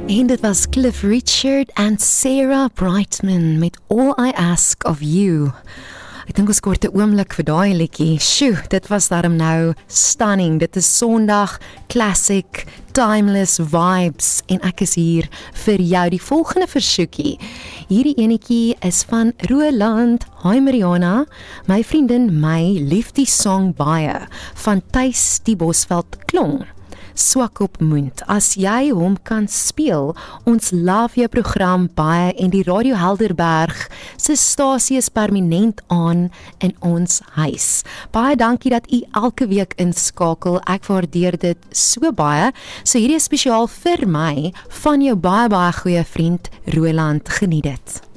En dit was Cliff Richard en Sarah Brightman met All I Ask of You. Ek dink ons kort 'n oomblik vir daai liedjie. Sjoe, dit was daarom nou stunning. Dit is Sondag, classic, timeless vibes en ek is hier vir jou die volgende versoekie. Hierdie enetjie is van Roland. Hi Mariana, my vriendin my lief die song baie van Thys die Bosveld Klong. Swak op mond, as jy hom kan speel, ons love jou program baie en die Radio Helderberg se stasie is permanent aan in ons huis. Baie dankie dat u elke week inskakel, ek waardeer dit so baie, so hierdie is spesiaal vir my, van jou baie goeie vriend Roland, geniet dit.